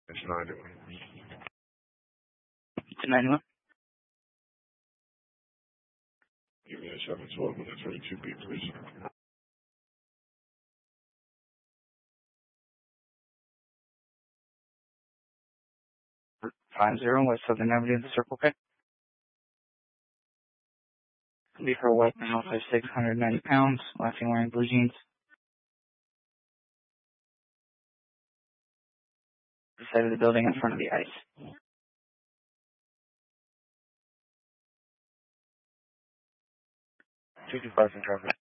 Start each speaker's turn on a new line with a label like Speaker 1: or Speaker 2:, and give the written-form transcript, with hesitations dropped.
Speaker 1: It's 9.
Speaker 2: To 91.
Speaker 1: Give me a 712 with a 22B, please.
Speaker 2: 50 West Southern Avenue, the Circle K. Leave her white male, 5'6", 190 pounds, last seen wearing blue jeans. The side of the building in front of the ice. 225 in traffic.